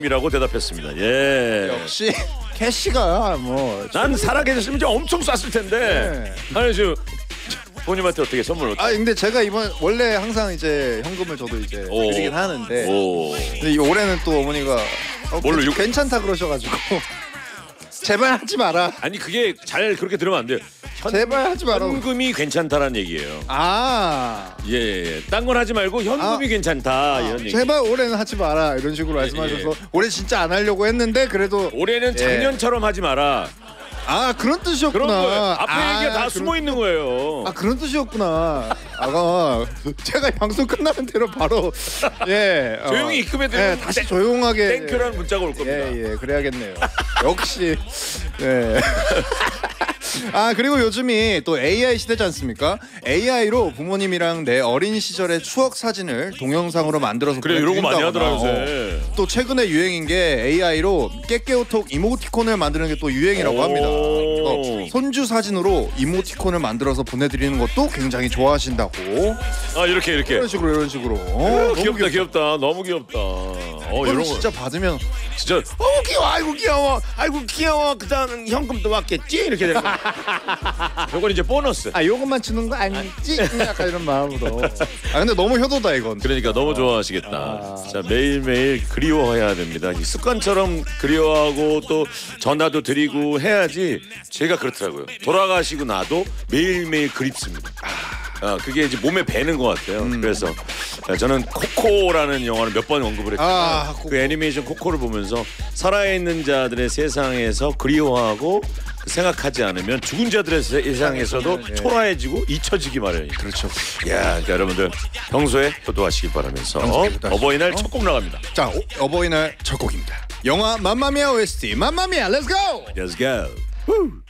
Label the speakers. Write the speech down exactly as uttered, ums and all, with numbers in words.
Speaker 1: 이라고 대답했습니다. 예.
Speaker 2: 역시 캐시가 뭐.
Speaker 1: 난 살아계셨으면 이제 엄청 쐈을 텐데.
Speaker 2: 네.
Speaker 1: 아니 지금 부모님한테 어떻게 선물?
Speaker 2: 아 근데 제가 이번 원래 항상 이제 현금을 저도 이제
Speaker 1: 오.
Speaker 2: 드리긴 하는데.
Speaker 1: 오.
Speaker 2: 근데 이 올해는 또 어머니가 어,
Speaker 1: 뭘로
Speaker 2: 괜-
Speaker 1: 육-
Speaker 2: 괜찮다 그러셔가지고 제발 하지 마라.
Speaker 1: 아니 그게 잘 그렇게 들으면 안 돼요. 현,
Speaker 2: 제발 하지 마라.
Speaker 1: 현금이 괜찮다라는 얘기예요.
Speaker 2: 아.
Speaker 1: 예, 예. 딴 건 하지 말고 현금이
Speaker 2: 아.
Speaker 1: 괜찮다 이런 얘기.
Speaker 2: 제발 올해는 하지 마라 이런 식으로 말씀하셔서
Speaker 1: 예.
Speaker 2: 올해 진짜 안 하려고 했는데 그래도
Speaker 1: 올해는
Speaker 2: 예.
Speaker 1: 작년처럼 하지 마라.
Speaker 2: 아 그런 뜻이었구나.
Speaker 1: 그런 거예요. 앞에
Speaker 2: 아,
Speaker 1: 얘기가 다
Speaker 2: 그런-
Speaker 1: 숨어 있는 거예요.
Speaker 2: 아 그런 뜻이었구나. 아가 제가 방송 끝나는 대로 바로 예 어,
Speaker 1: 조용히 입금해드리면
Speaker 2: 예, 다시 조용하게
Speaker 1: 땡큐라는 문자가 올 겁니다.
Speaker 2: 예예 그래야겠네요. 역시 예. 아 그리고 요즘이 또 에이아이 시대지 않습니까? 에이아이로 부모님이랑 내 어린 시절의 추억 사진을 동영상으로 만들어서
Speaker 1: 그래 이런 거 많이
Speaker 2: 보내드린다거나,
Speaker 1: 하더라고요.
Speaker 2: 어.
Speaker 1: 요새.
Speaker 2: 또 최근에 유행인 게 에이아이로 깨깨오톡 이모티콘을 만드는 게 또 유행이라고
Speaker 1: 오.
Speaker 2: 합니다. 어, 손주 사진으로 이모티콘을 만들어서 보내드리는 것도 굉장히 좋아하신다고.
Speaker 1: 아 이렇게 이렇게.
Speaker 2: 이런 식으로 이런 식으로. 어,
Speaker 1: 어,
Speaker 2: 너무
Speaker 1: 귀엽다
Speaker 2: 귀엽다.
Speaker 1: 귀엽다 너무 귀엽다. 어
Speaker 2: 이거는
Speaker 1: 이런 거
Speaker 2: 진짜 받으면
Speaker 1: 진짜 어 귀여워 아이고 귀여워 아이고 귀여워 그다음 현금도 왔겠지 이렇게 되는 거. 요건 이제 보너스.
Speaker 2: 아 요것만 주는 거 아니지? 약간 이런 마음으로. 아 근데 너무 효도다 이건.
Speaker 1: 그러니까 너무 좋아하시겠다.
Speaker 2: 아.
Speaker 1: 자 매일매일 그리워해야 됩니다. 이 습관처럼 그리워하고 또 전화도 드리고 해야지. 제가 그렇더라고요. 돌아가시고 나도 매일매일 그립습니다. 아 그게 이제 몸에 배는 것 같아요.
Speaker 2: 음.
Speaker 1: 그래서 저는 코코라는 영화를 몇 번 언급을 했지만
Speaker 2: 아,
Speaker 1: 그
Speaker 2: 코코.
Speaker 1: 애니메이션 코코를 보면서 살아있는 자들의 세상에서 그리워하고 생각하지 않으면 죽은 자들의 세상에서도
Speaker 2: 예.
Speaker 1: 초라해지고 잊혀지기 마련이죠.
Speaker 2: 그렇죠.
Speaker 1: 야, 그러니까 여러분들 평소에 효도하시기 바라면서
Speaker 2: 평소에 효도하시고.
Speaker 1: 어버이날 첫 곡 나갑니다.
Speaker 2: 자 어, 어버이날 첫 곡입니다. 영화 맘마미아 오에스티 맘마미아 렛츠고.
Speaker 1: Let's go.